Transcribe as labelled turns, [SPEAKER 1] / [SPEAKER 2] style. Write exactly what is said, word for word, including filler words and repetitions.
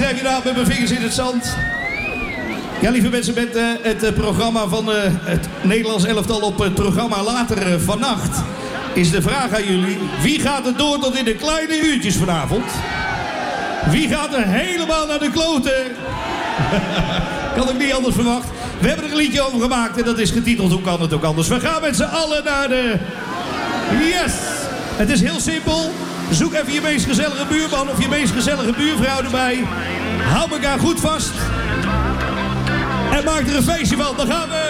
[SPEAKER 1] zeg je nou met mijn vingers in het zand. Ja, lieve mensen, met uh, het uh, programma van uh, het Nederlands elftal op het programma later uh, vannacht... is de vraag aan jullie, wie gaat er door tot in de kleine uurtjes vanavond? Wie gaat er helemaal naar de kloten? Kan ik niet anders verwacht. We hebben er een liedje over gemaakt en dat is getiteld Hoe kan het ook anders. We gaan met z'n allen naar de... Yes! Het is heel simpel. Zoek even je meest gezellige buurman of je meest gezellige buurvrouw erbij. Hou elkaar goed vast. En maak er een feestje van. Dan gaan we...